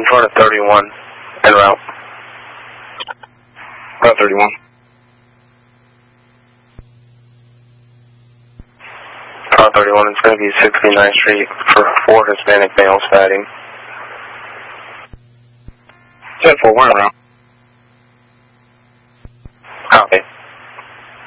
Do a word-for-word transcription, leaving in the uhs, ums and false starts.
front of thirty-one, en route. Route thirty-one. Route thirty-one, it's going to be sixty-ninth Street for four Hispanic males fighting. ten four, we're en route.